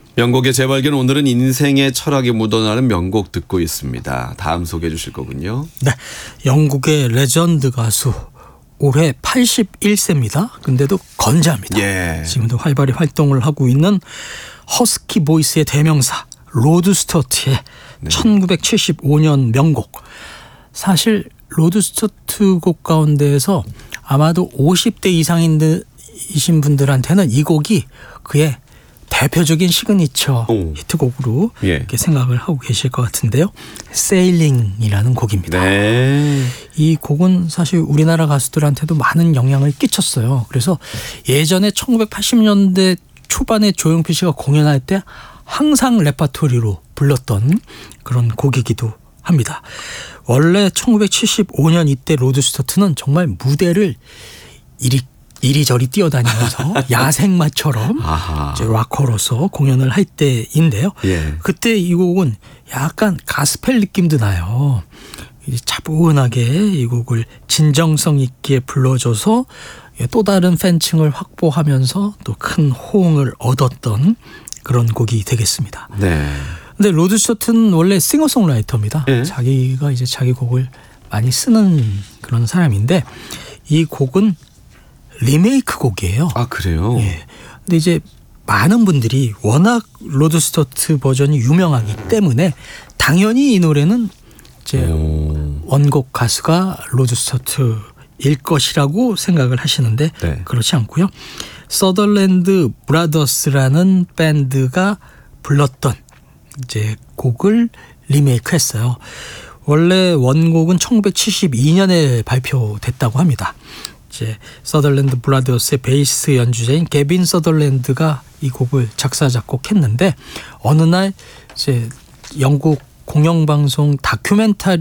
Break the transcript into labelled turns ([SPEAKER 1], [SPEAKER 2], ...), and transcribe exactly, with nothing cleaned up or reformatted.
[SPEAKER 1] 명곡의 재발견, 오늘은 인생의 철학이 묻어나는 명곡 듣고 있습니다. 다음 소개해 주실 거군요.
[SPEAKER 2] 네, 영국의 레전드 가수, 올해 팔십일 세입니다. 근데도 건재합니다.
[SPEAKER 1] 예.
[SPEAKER 2] 지금도 활발히 활동을 하고 있는 허스키 보이스의 대명사 로드 스튜어트의 네. 천구백칠십오 년 명곡. 사실 로드 스튜어트 곡 가운데에서 아마도 오십 대 이상이신 분들한테는 이 곡이 그의 대표적인 시그니처 오. 히트곡으로 예. 이렇게 생각을 하고 계실 것 같은데요. 세일링이라는 곡입니다.
[SPEAKER 1] 네.
[SPEAKER 2] 이 곡은 사실 우리나라 가수들한테도 많은 영향을 끼쳤어요. 그래서 예전에 천구백팔십 년대 초반에 조용필 씨가 공연할 때 항상 레파토리로 불렀던 그런 곡이기도 합니다. 원래 천구백칠십오 년 이때 로드 스튜어트는 정말 무대를 이리 이리저리 뛰어다니면서 야생마처럼 이제 락커로서 공연을 할 때인데요. 예. 그때 이 곡은 약간 가스펠 느낌도 나요. 차분하게 이 곡을 진정성 있게 불러줘서 또 다른 팬층을 확보하면서 또 큰 호응을 얻었던 그런 곡이 되겠습니다.
[SPEAKER 1] 네.
[SPEAKER 2] 근데 로드 스튜어트는 원래 싱어송라이터입니다. 예. 자기가 이제 자기 곡을 많이 쓰는 그런 사람인데 이 곡은 리메이크 곡이에요.
[SPEAKER 1] 아, 그래요?
[SPEAKER 2] 예. 근데 이제 많은 분들이 워낙 로드 스튜어트 버전이 유명하기 때문에 당연히 이 노래는 이제 오. 원곡 가수가 로드 스튜어트일 것이라고 생각을 하시는데 네. 그렇지 않고요. 서덜랜드 브라더스라는 밴드가 불렀던 이제 곡을 리메이크했어요. 원래 원곡은 천구백칠십이 년에 발표됐다고 합니다. 이제 서덜랜드 브라더스의 베이스 연주자인 개빈 서덜랜드가 이 곡을 작사 작곡했는데 어느 날 이제 영국 공영방송 다큐멘터리